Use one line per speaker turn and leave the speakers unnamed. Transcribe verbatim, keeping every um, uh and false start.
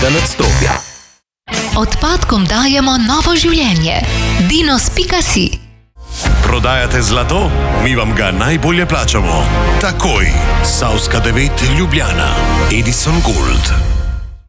nadstropja.
Odpadkom dajemo novo življenje. Dinos pika si.
Prodajate zlato? Mi vam ga najbolje plačamo. Takoj. Savska devet Ljubljana. Edison Gold.